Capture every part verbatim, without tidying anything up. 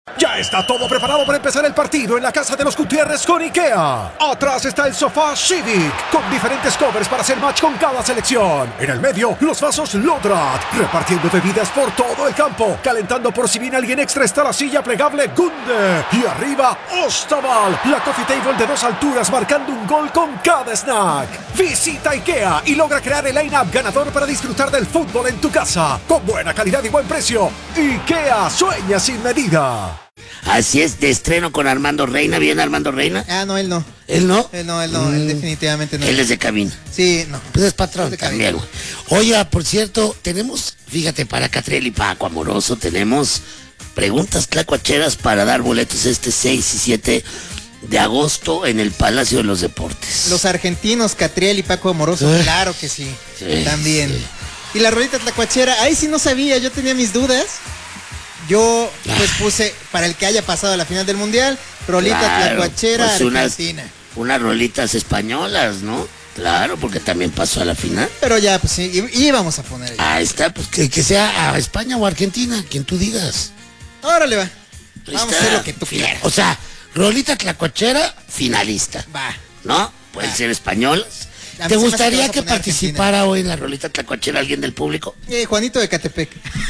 Ya está todo preparado para empezar el partido en la casa de los Gutiérrez con IKEA. Atrás está el sofá Civic, con diferentes covers para hacer match con cada selección. En el medio, los vasos Lodrat, repartiendo bebidas por todo el campo. Calentando por si viene alguien extra está la silla plegable Gunde. Y arriba, Ostaval, la coffee table de dos alturas marcando un gol con cada snack. Visita IKEA y logra crear el line-up ganador para disfrutar del fútbol en tu casa. Con buena calidad y buen precio. IKEA sueña sin medida. Así es, de estreno con Armando Reina. ¿Bien Armando Reina? Ah, no, él no. ¿Él no? Él no, él no, Mm. él definitivamente no. Él es de cabina. Sí, no. Pues es patrón Es de también, güey. Oiga, por cierto, tenemos, fíjate, para Catriel y Paco Amoroso, tenemos preguntas tlacuacheras para dar boletos este seis y siete de agosto en el Palacio de los Deportes. Los argentinos, Catriel y Paco Amoroso, Ah. claro que sí. Sí, También. sí. Y la rolita tlacuachera, ahí sí no sabía, yo tenía mis dudas. Yo pues puse para el que haya pasado a la final del mundial, rolita Claro, tlacuachera pues unas, argentina. unas rolitas españolas, ¿no? Claro, porque también pasó a la final. Pero ya, pues sí, y, y íbamos a poner. Ahí está, pues que, que sea a España o Argentina, quien tú digas. Órale, va. Ahí Vamos está. a hacer lo que tú quieras. O sea, rolita tlacuachera, finalista. Va. ¿No? Pueden Va. ser españolas. A mí ¿Te se me hace gustaría que vas a que poner participara hoy en la rolita tlacuachera alguien del público? Eh, Juanito de Catepec.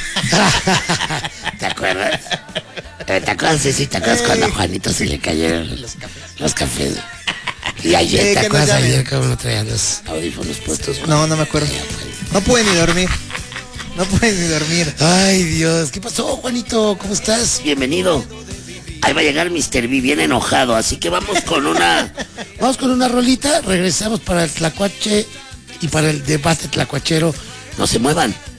¿Te acuerdas? Eh, ¿Te acuerdas, sí, ¿te acuerdas Eh. cuando a Juanito se le cayeron Los cafés. los cafés? Y ayer, Eh, ¿te que nos acuerdas llamen. ayer cómo no traían los audífonos puestos? No, no me acuerdo. No pude ni dormir. No pude ni dormir. Ay, Dios, ¿qué pasó, Juanito? ¿Cómo estás? Bienvenido. Ahí va a llegar mister V bien enojado, así que vamos con una vamos con una rolita, regresamos para el tlacuache y para el debate tlacuachero. No se muevan.